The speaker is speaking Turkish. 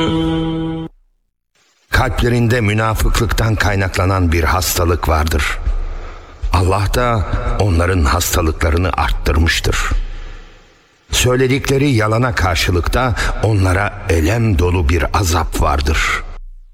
Kalplerinde münafıklıktan kaynaklanan bir hastalık vardır. Allah da onların hastalıklarını arttırmıştır. Söyledikleri yalana karşılıkta onlara elem dolu bir azap vardır.